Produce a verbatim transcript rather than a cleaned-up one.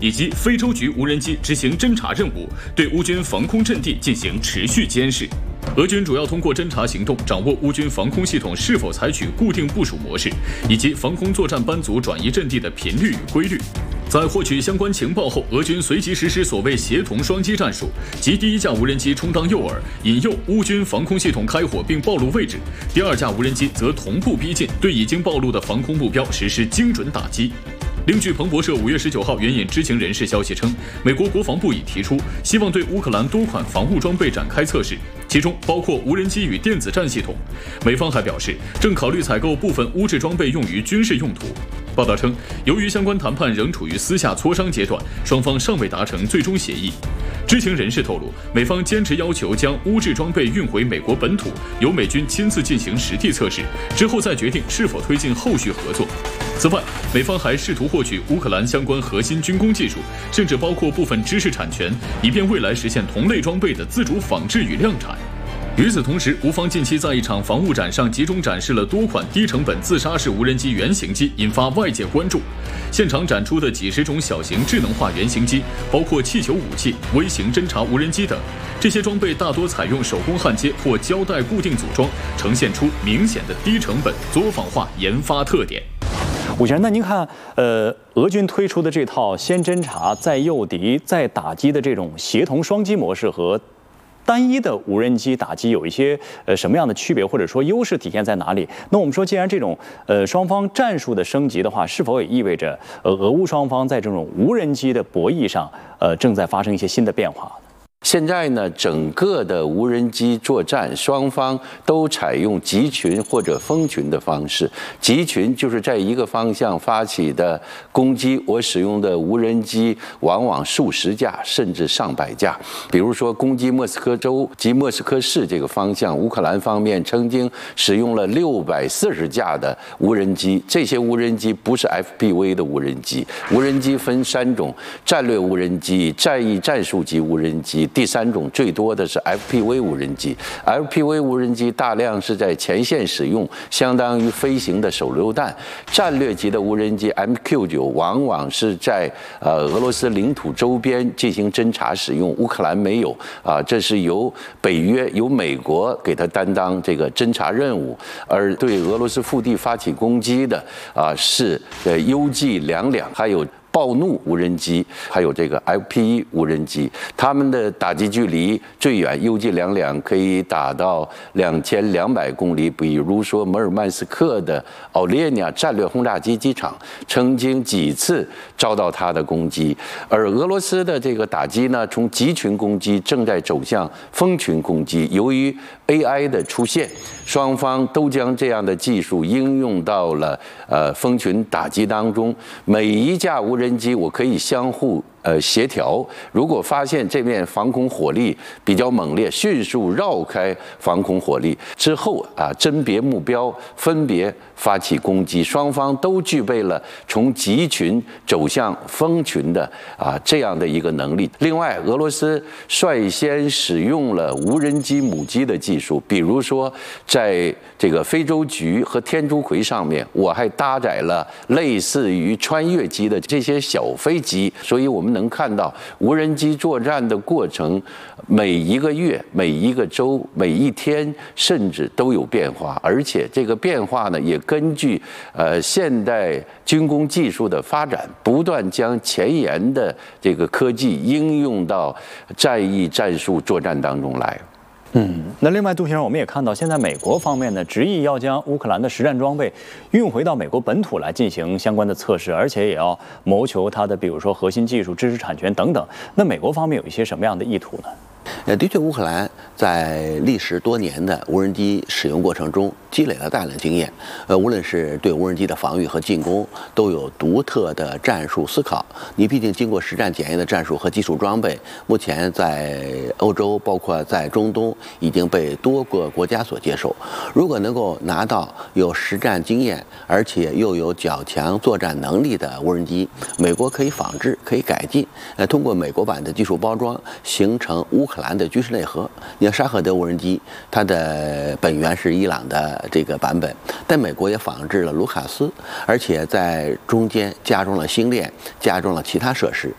以及非洲局无人机执行侦察任务，对乌军防空阵地进行持续监视。俄军主要通过侦察行动掌握乌军防空系统是否采取固定部署模式，以及防空作战班组转移阵地的频率与规律。在获取相关情报后，俄军随即实施所谓协同双击战术，即第一架无人机充当诱饵，引诱乌军防空系统开火并暴露位置；第二架无人机则同步逼近，对已经暴露的防空目标实施精准打击。另据彭博社五月十九号援引知情人士消息称，美国国防部已提出希望对乌克兰多款防务装备展开测试，其中包括无人机与电子战系统。美方还表示，正考虑采购部分乌制装备用于军事用途。报道称，由于相关谈判仍处于私下磋商阶段，双方尚未达成最终协议。知情人士透露，美方坚持要求将乌制装备运回美国本土，由美军亲自进行实地测试，之后再决定是否推进后续合作。此外，美方还试图获取乌克兰相关核心军工技术，甚至包括部分知识产权，以便未来实现同类装备的自主仿制与量产。与此同时，乌方近期在一场防务展上集中展示了多款低成本自杀式无人机原型机，引发外界关注。现场展出的几十种小型智能化原型机，包括气球武器、微型侦察无人机等，这些装备大多采用手工焊接或胶带固定组装，呈现出明显的低成本作坊化研发特点。 武先生，那您看，呃，俄军推出的这套先侦察再诱敌再打击的这种协同双击模式和单一的无人机打击有一些呃什么样的区别，或者说优势体现在哪里？那我们说，既然这种呃双方战术的升级的话，是否也意味着呃俄乌双方在这种无人机的博弈上呃正在发生一些新的变化？ 现在呢，整个的无人机作战，双方都采用集群或者蜂群的方式。集群就是在一个方向发起的攻击，我使用的无人机往往数十架甚至上百架。比如说，攻击莫斯科州及莫斯科市这个方向，乌克兰方面曾经使用了六百四十架的无人机。这些无人机不是 F P V 的无人机，无人机分三种：战略无人机、战役战术级无人机。第三种最多的是 F P V 无人机 ，F P V 无人机大量是在前线使用，相当于飞行的手榴弹。战略级的无人机 M Q 九 往往是在呃俄罗斯领土周边进行侦察使用，乌克兰没有啊，这是由北约由美国给他担当这个侦察任务，而对俄罗斯腹地发起攻击的啊是呃 U G 两两，还有暴怒无人机，还有这个 F P 一 无人机，它们的打击距离最远 U G 两两可以打到两千两百公里。比如说摩尔曼斯克的奥列尼亚战略轰炸机机场曾经几次遭到它的攻击，而俄罗斯的这个打击呢，从集群攻击正在走向蜂群攻击。由于 A I 的出现，双方都将这样的技术应用到了呃蜂群打击当中。每一架无人机我可以相互呃协调，如果发现这面防空火力比较猛烈，迅速绕开防空火力之后啊，甄别目标，分别发起攻击。双方都具备了从集群走向蜂群的啊这样的一个能力。另外，俄罗斯率先使用了无人机母机的技术，比如说在这个非洲菊和天竺葵上面，我还搭载了类似于穿越机的这些小飞机，所以我们能看到无人机作战的过程，每一个月、每一个周、每一天，甚至都有变化，而且这个变化呢，也根据呃现代军工技术的发展，不断将前沿的这个科技应用到战役战术作战当中来。 嗯，那另外，杜先生，我们也看到，现在美国方面呢，执意要将乌克兰的实战装备运回到美国本土来进行相关的测试，而且也要谋求它的，比如说核心技术、知识产权等等。那美国方面有一些什么样的意图呢？ 呃，的确，乌克兰在历时多年的无人机使用过程中积累了大量经验。呃，无论是对无人机的防御和进攻，都有独特的战术思考。你毕竟经过实战检验的战术和技术装备，目前在欧洲，包括在中东，已经被多个国家所接受。如果能够拿到有实战经验，而且又有较强作战能力的无人机，美国可以仿制，可以改进，呃，通过美国版的技术包装，形成乌克兰的军事内核。你看沙赫德无人机，它的本源是伊朗的这个版本，但美国也仿制了卢卡斯，而且在中间加装了星链，加装了其他设施。